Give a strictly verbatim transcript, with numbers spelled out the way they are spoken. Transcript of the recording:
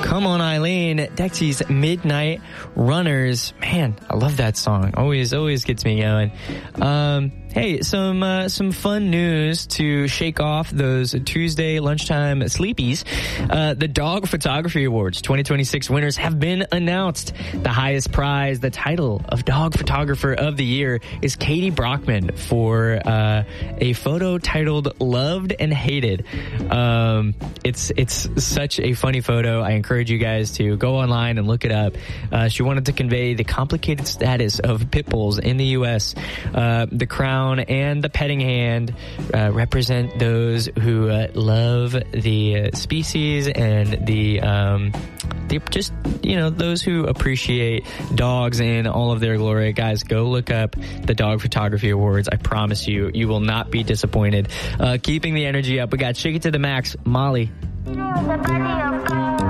Come On Eileen, Dexy's Midnight Runners. Man, I love that song. Always, always gets me going. Um, hey, some uh, some fun news to shake off those Tuesday lunchtime sleepies. Uh, the Dog Photography Awards twenty twenty-six winners have been announced. The highest prize, the title of Dog Photographer of the Year, is Katie Brockman for uh, a photo titled "Loved and Hated." Um, it's it's such a funny photo. I encourage you guys to go online and look it up. Uh, she wanted to convey the complicated status of pit bulls in the U S. Uh, the crown and the petting hand uh, represent those who uh, love the uh, species and the, um, the just, you know, those who appreciate dogs in all of their glory. Guys, go look up the Dog Photography Awards. I promise you, you will not be disappointed. Uh, keeping the energy up, we got Shake It to the Max, Molly. The body of God.